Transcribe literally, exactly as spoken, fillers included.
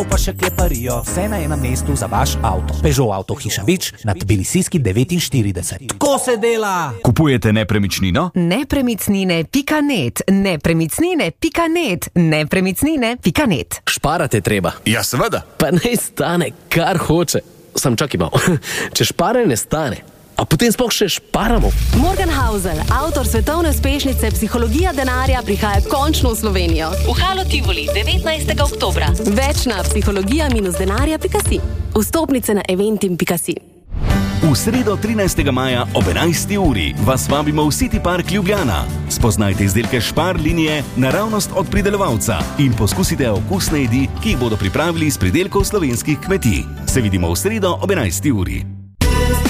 pa še kleparijo, vse na enem mestu za vaš avto. Peugeot Auto Hiša Vič na Tbilisijski devetinštirideset. Ko se dela? Kupujete nepremičnino? Nepremicnine pika net, nepremicnine pika net, nepremicnine pika net. Šparate treba. Ja, seveda. Pa naj stane, kar hoče. Sam čakaj malo. Če špare ne stane, a potem sploh še šparamo. Morgan Housel, avtor svetovne uspešnice Psihologija denarja, prihaja končno v Slovenijo. V Halo Tivoli, devetnajstega oktobra. Več na psihologija denarja pika si. Vstopnice na eventim pika si. V sredo trinajstega maja ob enajsti uri vas vabimo v City Park Ljubljana. Spoznajte izdelke Spar linije naravnost od pridelovalca in poskusite okusne jedi, ki jih bodo pripravili iz pridelkov slovenskih kmetij. Se vidimo v sredo ob enajsti uri.